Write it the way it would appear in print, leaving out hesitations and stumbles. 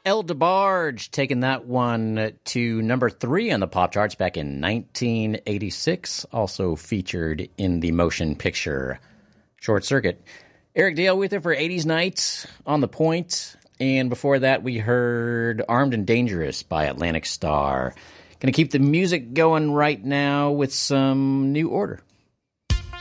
El DeBarge taking that one to number 3 on the pop charts back in 1986. Also featured in the motion picture Short Circuit. Eric Dale with it for 80s Night on the Point. And before that, we heard Armed and Dangerous by Atlantic Starr. Going to keep the music going right now with some New Order.